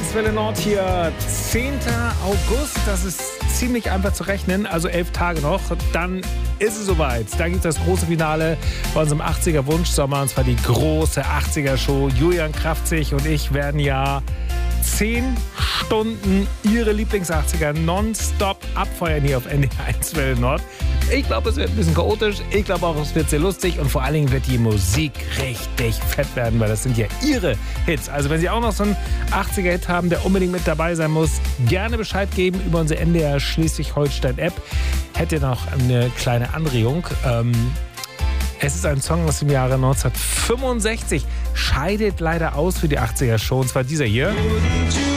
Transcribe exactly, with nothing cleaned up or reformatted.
eins Welle Nord hier, zehnter August, das ist ziemlich einfach zu rechnen, also elf Tage noch, dann ist es soweit. Da gibt es das große Finale bei unserem achtziger-Wunschsommer, und zwar die große achtziger-Show. Julian Kraftzig und ich werden ja zehn Stunden Ihre Lieblings-achtziger nonstop abfeuern hier auf N D R eins Welle Nord. Ich glaube, es wird ein bisschen chaotisch. Ich glaube auch, es wird sehr lustig. Und vor allen Dingen wird die Musik richtig fett werden, weil das sind ja Ihre Hits. Also wenn Sie auch noch so einen achtziger-Hit haben, der unbedingt mit dabei sein muss, gerne Bescheid geben über unsere N D R Schleswig-Holstein-App. Hätte noch eine kleine Anregung. Ähm, es ist ein Song aus dem Jahre neunzehnhundertfünfundsechzig. Scheidet leider aus für die achtziger-Show. Und zwar dieser hier.